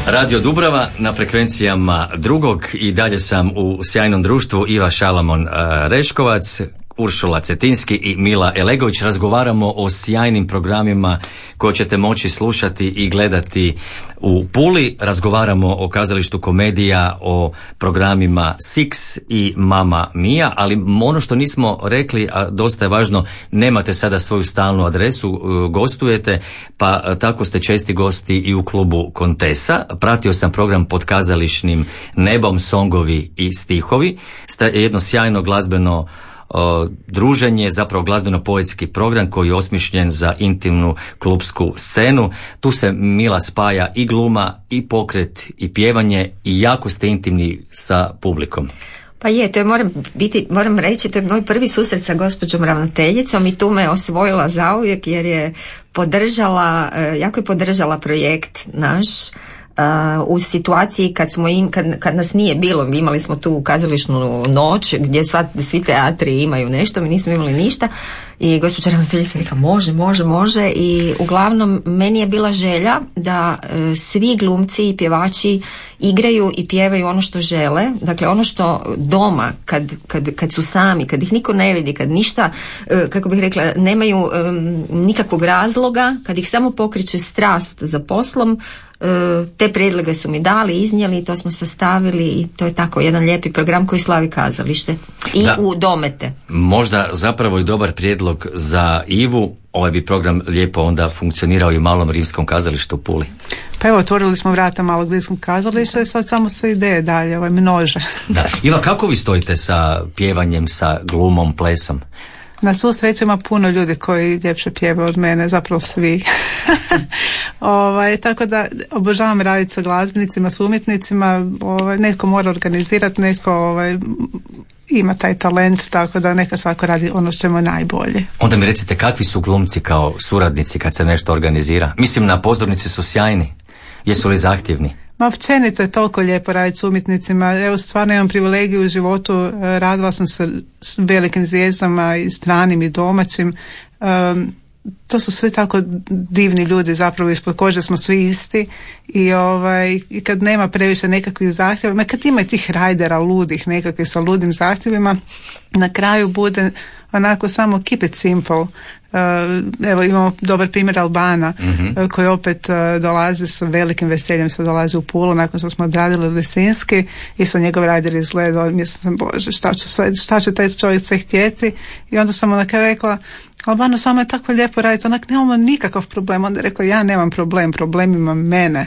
Radio Dubrava na frekvencijama drugog i dalje sam u sjajnom društvu Iva Šalamon Reškovac, Uršula Cetinski i Mila Elegović. Razgovaramo o sjajnim programima koje ćete moći slušati i gledati u Puli. Razgovaramo o kazalištu Komedija, o programima Six i Mama Mia, ali ono što nismo rekli, a dosta je važno, nemate sada svoju stalnu adresu, gostujete, pa tako ste česti gosti i u klubu Kontesa. Pratio sam program pod kazališnim nebom, songovi i stihovi. Jedno sjajno glazbeno druženje, zapravo glazbeno-poetski program koji je osmišljen za intimnu klupsku scenu. Tu se Mila spaja i gluma, i pokret, i pjevanje, i jako ste intimni sa publikom. Pa je, to je, moram reći, to je moj prvi susret sa gospođom ravnateljicom i tu me osvojila zauvijek jer je jako je podržala projekt naš. U situaciji kad nas nije bilo, imali smo tu kazališnu noć gdje svi teatri imaju nešto, mi nismo imali ništa i gospođa ravnateljica rekla može i uglavnom meni je bila želja da svi glumci i pjevači igraju i pjevaju ono što žele, dakle ono što doma kad su sami, kad ih niko ne vidi, kad ništa, kako bih rekla, nemaju nikakvog razloga, kad ih samo pokreće strast za poslom. Te prijedloge su mi dali, iznijeli i to smo sastavili i to je tako jedan lijepi program koji slavi kazalište i u domete. Možda zapravo i dobar prijedlog za Ivu, ovaj bi program lijepo onda funkcionirao i u Malom rimskom kazalištu u Puli. Pa evo, otvorili smo vrata Malog rimskog kazališta i sad samo se ideje dalje, množe. Da. Iva, kako vi stojite sa pjevanjem, sa glumom, plesom? Na svu sreću ima puno ljudi koji ljepše pjevaju od mene, zapravo svi. Tako da obožavam raditi sa glazbenicima, s umjetnicima, netko mora organizirati, netko ima taj talent, tako da neka svako radi ono što je najbolje. Onda mi recite, kakvi su glumci kao suradnici kad se nešto organizira? Mislim, na pozornici su sjajni. Jesu li zahtjevni? Ma općenito je toliko lijepo raditi s umjetnicima. Evo, stvarno imam privilegiju u životu, radila sam sa velikim zvijezdama i stranim i domaćim. To su svi tako divni ljudi, zapravo ispod kože smo svi isti i kad nema previše nekakvih zahtjeva, kad ima tih rajdera ludih nekakvih sa ludim zahtjevima, na kraju bude onako samo keep it simple. Evo imamo dobar primjer Albana koji opet dolazi sa velikim veseljem, sad dolazi u Pulu nakon što smo odradili Lisinski i su njegov rajder izgledao, mislim, bože, šta će taj čovjek sve htjeti, i onda sam ona rekla, Albano, s vama je tako lijepo raditi, onak nemamo nikakav problem. Onda je rekao, ja nemam problem ima mene.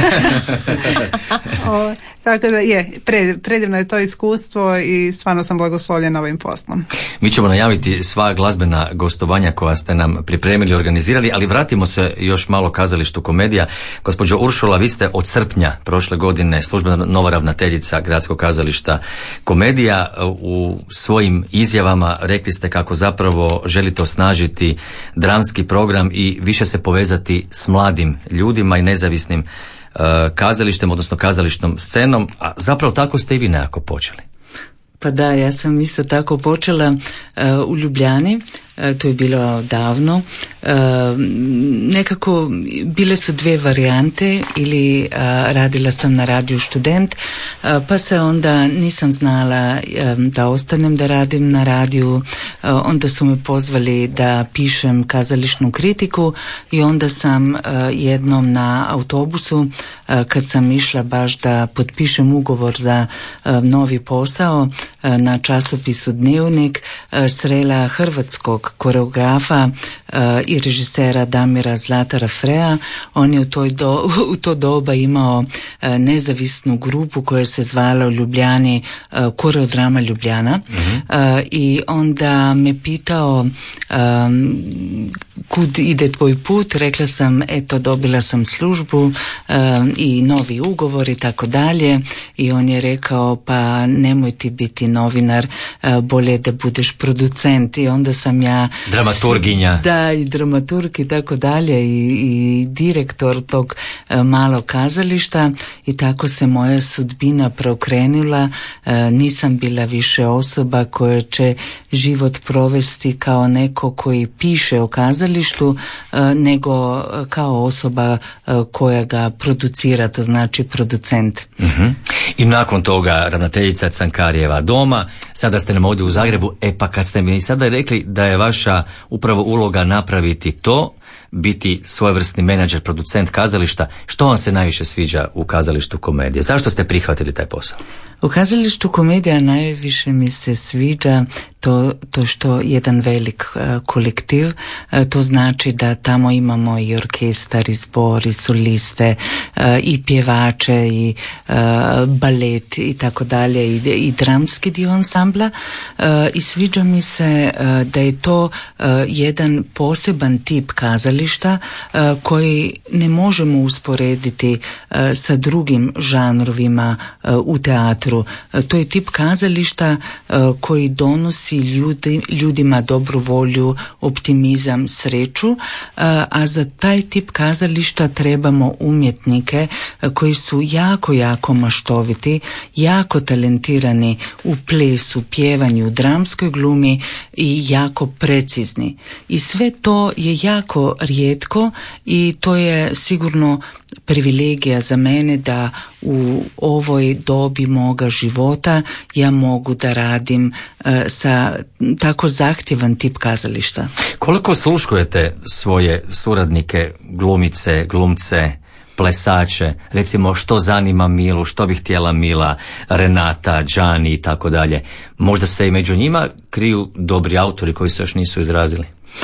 Tako da je, predivno je to iskustvo i stvarno sam blagoslovljena ovim poslom. Mi ćemo najaviti sva glazbena gostovanja koja ste nam pripremili, organizirali, ali vratimo se još malo kazalištu Komedija. Gospođo Uršula, vi ste od srpnja prošle godine službena nova ravnateljica Gradskog kazališta Komedija. U svojim izjavama rekli ste kako zapravo želite osnažiti dramski program i više se povezati s mladim ljudima i nezavisnim kazalištem, odnosno kazališnom scenom, a zapravo tako ste i vi nekako počeli. Pa da, ja sam isto tako počela u Ljubljani, to je bilo davno. Nekako bile su dvije varijante, ili radila sam na radiju Student, pa se onda nisam znala da ostanem da radim na radiju, onda su me pozvali da pišem kazališnu kritiku i onda sam jednom na autobusu, kad sam išla baš da potpišem ugovor za novi posao na časopisu Dnevnik, srela hrvatskog koreografa i režisera Damira Zlatara Freja. On je u to doba imao nezavisnu grupu koja se zvala u Ljubljani Koreodrama Ljubljana. I onda me pitao kud ide tvoj put, rekla sam eto dobila sam službu i novi ugovor i tako dalje, i on je rekao pa nemoj ti biti novinar, bolje da budeš producent. I onda sam ja dramaturginja. Da, i dramaturg i tako dalje i direktor tog malog kazališta i tako se moja sudbina preokrenula. Nisam bila više osoba koja će život provesti kao neko koji piše o kazalištu, nego kao osoba koja ga producira, to znači producent. I nakon toga ravnateljica Cankarijeva doma, sada ste nam ovdje u Zagrebu, pa kad ste mi sada rekli da je vaša upravo uloga napraviti to, biti svojevrsni menadžer, producent kazališta, što vam se najviše sviđa u kazalištu Komedije? Zašto ste prihvatili taj posao? U kazalištu Komedija najviše mi se sviđa to što jedan velik kolektiv, to znači da tamo imamo i orkestar, i zbor, i soliste, i pjevače, i balet i tako dalje, i dramski dio ansambla, i sviđa mi se da je to jedan poseban tip kazališta koji ne možemo usporediti sa drugim žanrovima u teatru. To je tip kazališta koji donosi ljudima dobru volju, optimizam, sreću, a za taj tip kazališta trebamo umjetnike koji su jako, jako maštoviti, jako talentirani u plesu, pjevanju, dramskoj glumi i jako precizni. I sve to je jako rijetko i to je sigurno privilegija za mene da u ovoj dobi moga života ja mogu da radim sa tako zahtjevan tip kazališta. Koliko sluškujete svoje suradnike, glumice, glumce, plesače, recimo što zanima Milu, što bi htjela Mila, Renata, Đani i tako dalje? Možda se i među njima kriju dobri autori koji se još nisu izrazili?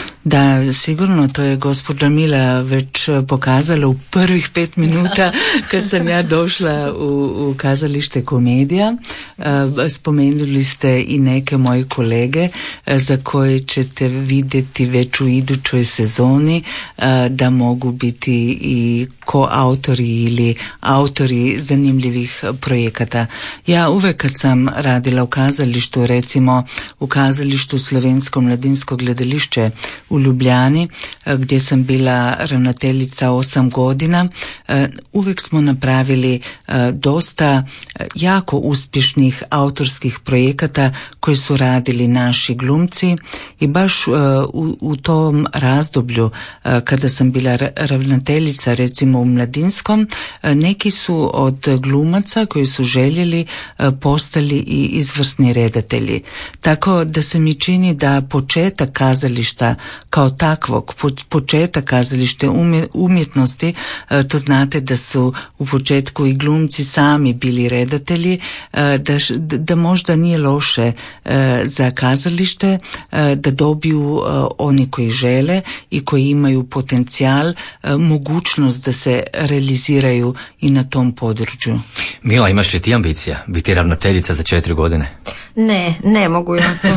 Da, sigurno, to je gospođa Mila već pokazala u prvih 5 minuta kad sam ja došla u kazalište Komedija. Spomenuli ste i neke moje kolege za koje ćete vidjeti već u idućoj sezoni da mogu biti i koautori ili autori zanimljivih projekata. Ja uvek kad sam radila u kazalištu, recimo u kazalištu Slovensko mladinsko gledališće u Ljubljani, gdje sam bila ravnateljica 8 godina, uvijek smo napravili dosta jako uspješnih autorskih projekata koji su radili naši glumci i baš u tom razdoblju kada sam bila ravnateljica recimo u Mladinskom, neki su od glumaca koji su željeli postali i izvrsni redatelji. Tako da se mi čini da početak kazališta kao takvog, početak kazalište umjetnosti, to znate da su u početku i glumci sami bili redatelji, da možda nije loše za kazalište da dobiju oni koji žele i koji imaju potencijal, mogućnost da se realiziraju i na tom području. Mila, imaš li ti ambicija biti ravnateljica za 4 godine? Ne mogu ja to.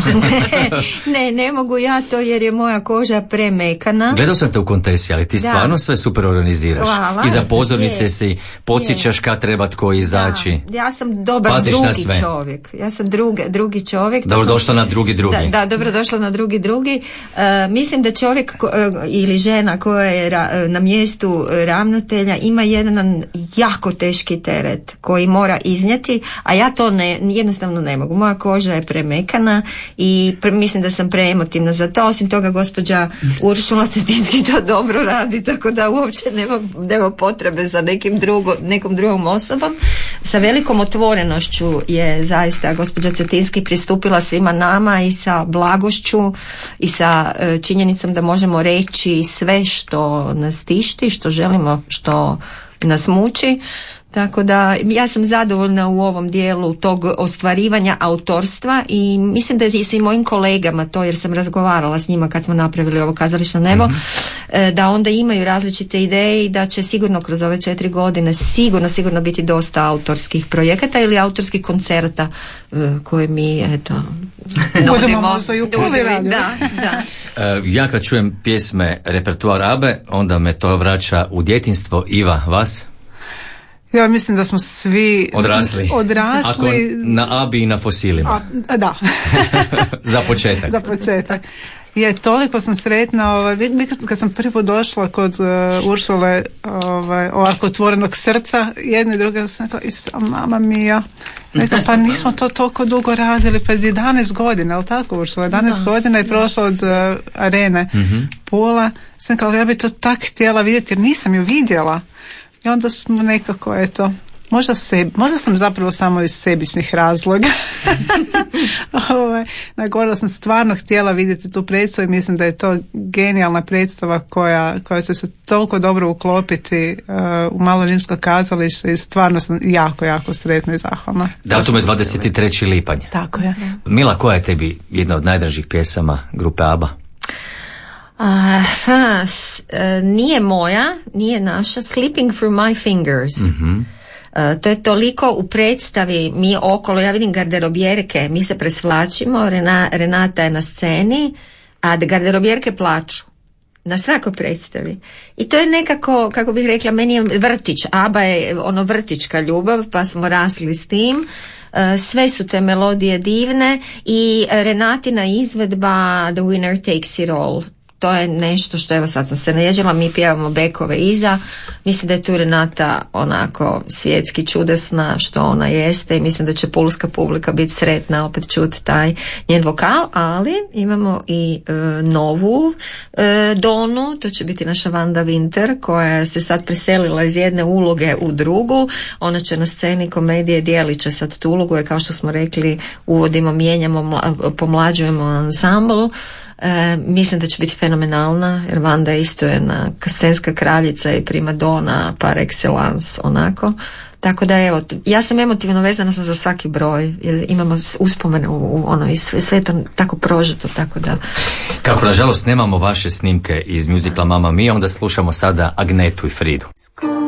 Ne mogu ja to jer je moja koža premekana. Gledao sam te u kontesi, ali ti stvarno sve super organiziraš. Hvala. I za pozornice si podsjećaš kad treba tko izaći. Da, ja sam dobar Paziš drugi čovjek. Ja sam drugi čovjek. Dobro došla na drugi. Da, dobro došla na drugi. Mislim da čovjek ili žena koja je na mjestu ravnatelja ima jedan jako teški teret koji mora iznijeti, a ja to jednostavno ne mogu. Moja koža je premekana i mislim da sam preemotivna za to. Osim toga, gospođa Uršula Cetinski to dobro radi, tako da uopće nema potrebe za nekom drugom osobom. Sa velikom otvorenošću je zaista gospođa Cetinski pristupila svima nama i sa blagošću i sa činjenicom da možemo reći sve što nas tišti, što želimo, što nas muči. Tako da ja sam zadovoljna u ovom dijelu tog ostvarivanja autorstva i mislim da je i mojim kolegama to, jer sam razgovarala s njima kad smo napravili ovo Kazališno nebo, da onda imaju različite ideje i da će sigurno kroz ove 4 godine sigurno biti dosta autorskih projekata ili autorskih koncerta koje mi budemo možda i u Puli radili. Da. Ja kad čujem pjesme repertoar ABBE, onda me to vraća u djetinjstvo. Iva, vas? Ja mislim da smo svi odrasli. Ako na ABBI i na fosilima. Da. Za početak. Je, toliko sam sretna, kad sam prvi put došla kod Uršule, ovako otvorenog srca, jedno i drugo, sam rekla, mama mija, rekla, pa nismo to toliko dugo radili, pa 11 godina, ali tako Uršula, 11 godina je prošlo od arene Pula, sam rekla, ja bi to tak htjela vidjeti, jer nisam ju vidjela, i onda smo nekako, eto, možda sam zapravo samo iz sebičnih razloga. Nagorila sam stvarno htjela vidjeti tu predstavu i mislim da je to genijalna predstava koja će se toliko dobro uklopiti u Malo rimsko kazalište i stvarno sam jako, jako sretna i zahvalna. Datum je 23. lipanj. Tako je. Mila, koja je tebi jedna od najdražih pjesama grupe ABBA? Nije moja, nije naša. Slipping through my fingers. To je toliko u predstavi, mi okolo, ja vidim garderobjerke, mi se presvlačimo, Renata je na sceni, a garderobjerke plaču na svakoj predstavi. I to je nekako, kako bih rekla, meni je vrtić, ABBA je vrtička ljubav, pa smo rasli s tim. Sve su te melodije divne i Renatina izvedba The Winner Takes It All. To je nešto što, evo sad sam se naježila, mi pjevamo bekove iza, mislim da je tu Renata onako svjetski čudesna što ona jeste i mislim da će pulska publika biti sretna opet čuti taj njen vokal, ali imamo i novu Donu, to će biti naša Vanda Winter koja se sad preselila iz jedne uloge u drugu, ona će na sceni komedije dijelit će sad tu ulogu jer kao što smo rekli uvodimo, mijenjamo, pomlađujemo ansambl. Mislim da će biti fenomenalna jer Vanda je isto jedna scenska kraljica i primadona par excellence onako, tako da evo, ja sam emotivno vezana sam za svaki broj jer imamo uspomene i sve to tako prožeto, tako da kako nažalost nemamo vaše snimke iz muzikla Mamma Mia, onda slušamo sada Agnetu i Fridu.